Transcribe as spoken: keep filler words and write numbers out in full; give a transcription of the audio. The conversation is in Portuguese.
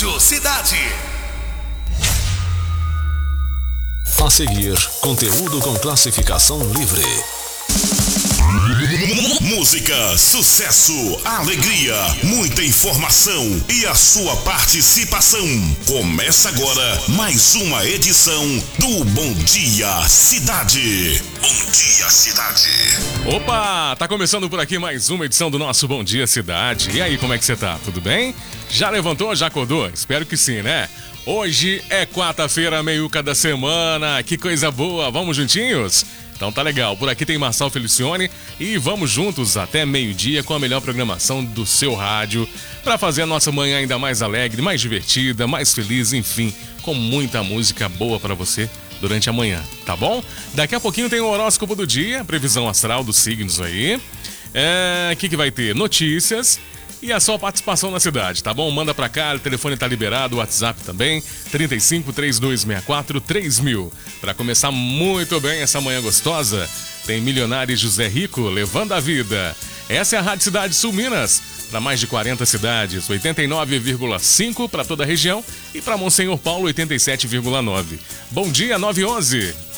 Rádio Cidade. A seguir, conteúdo com classificação livre. Música, sucesso, alegria, muita informação e a sua participação. Começa agora mais uma edição do Bom Dia Cidade. Bom Dia Cidade. Opa, tá começando por aqui mais uma edição do nosso Bom Dia Cidade. E aí, como é que você tá? Tudo bem? Já levantou, já acordou? Espero que sim, né? Hoje é quarta-feira, meiuca da semana. Que coisa boa, vamos juntinhos? Então tá legal, por aqui tem Marçal Felicione e vamos juntos até meio-dia com a melhor programação do seu rádio para fazer a nossa manhã ainda mais alegre, mais divertida, mais feliz, enfim, com muita música boa para você durante a manhã, tá bom? Daqui a pouquinho tem o horóscopo do dia, previsão astral dos signos aí. É, que que vai ter? Notícias e a sua participação na cidade, tá bom? Manda pra cá, o telefone tá liberado, o WhatsApp também, trinta e cinco, trinta e dois sessenta e quatro, três mil. Pra começar muito bem essa manhã gostosa, tem Milionário José Rico levando a vida. Essa é a Rádio Cidade Sul Minas, para mais de quarenta cidades, oitenta e nove vírgula cinco para toda a região e para Monsenhor Paulo, oitenta e sete vírgula nove. Bom dia, nove e onze.